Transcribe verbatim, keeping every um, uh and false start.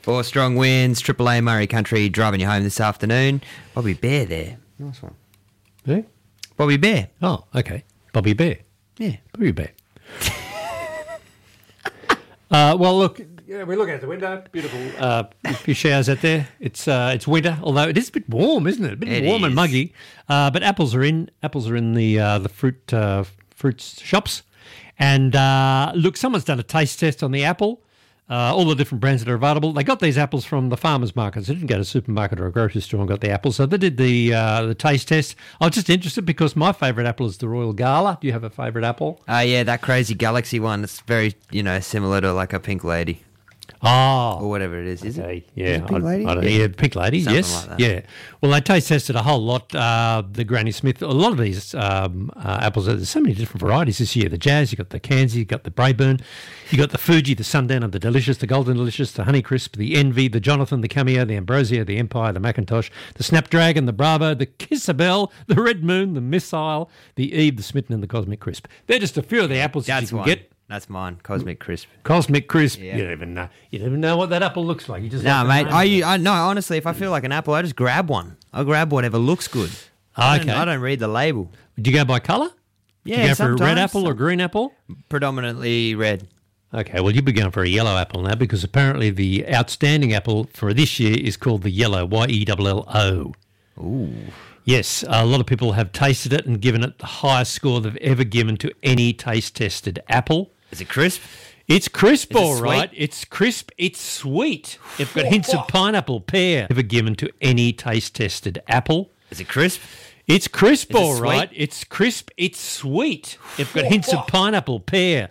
Four strong wins, Triple A Murray Country driving you home this afternoon. Bobby Bear there. Nice one. Who? Bobby Bear. Oh, okay. Bobby Bear. Yeah. Bobby Bear. uh, well, look, yeah, we look out the window. Beautiful uh, few showers out there. It's uh, it's winter, although it is a bit warm, isn't it? A bit It warm is. and muggy. Uh, but apples are in. Apples are in the uh, the fruit uh, fruits shops. And uh, look, someone's done a taste test on the apple. Uh, all the different brands that are available. They got these apples from the farmers' markets. They didn't go to a supermarket or a grocery store and got the apples. So they did the uh, the taste test. I was just interested because my favourite apple is the Royal Gala. Do you have a favourite apple? Uh, yeah, that crazy Galaxy one. It's very, you know, similar to like a Pink Lady Oh, or whatever it is. Is okay. it? Yeah, Is it Pink I- Lady? I don't- Yeah. yeah, Pink Lady. Something yes, like that. yeah. Well, they taste tested a whole lot. Uh, the Granny Smith, a lot of these um, uh, apples. There's so many different varieties this year. The Jazz, you got the Kanzi, you got the Braeburn, you got the Fuji, the Sundown, the Delicious, the Golden Delicious, the Honey Crisp, the Envy, the Jonathan, the Cameo, the Ambrosia, the Empire, the Macintosh, the Snapdragon, the Bravo, the Kissabel, the Red Moon, the Missile, the Eve, the Smitten, and the Cosmic Crisp. They're just a few of the apples that you That's can one. get. That's mine. Cosmic Crisp. Cosmic Crisp. Yeah. You don't even know. You don't even know what that apple looks like. You just No, like the mate. name I, of it. I no. Honestly, if I feel like an apple, I just grab one. I grab whatever looks good. I don't, Okay. I don't read the label. Do you go by colour? Yeah, Do you go for a red sometimes. apple or green apple? Predominantly red. Okay, well, you'd be going for a yellow apple now because apparently the outstanding apple for this year is called the yellow, Y E L L O. Ooh. Yes, a lot of people have tasted it and given it the highest score they've ever given to any taste-tested apple. Is it crisp? It's crisp, Is it all sweet? right. It's crisp. It's sweet. It's got hints of pineapple, pear. Ever given to any taste-tested apple. Is it crisp? It's crisp, Is it all sweet? right. It's crisp. It's sweet. It's got hints of pineapple, pear,